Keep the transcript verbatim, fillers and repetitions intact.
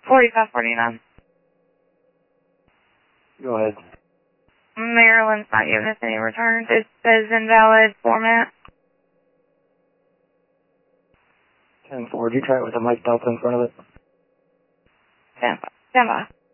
forty-five forty-nine. Go ahead. Maryland's not giving us any returns. It says invalid format. ten four, did you try it with the mic delta in front of it? Stand by. Stand by.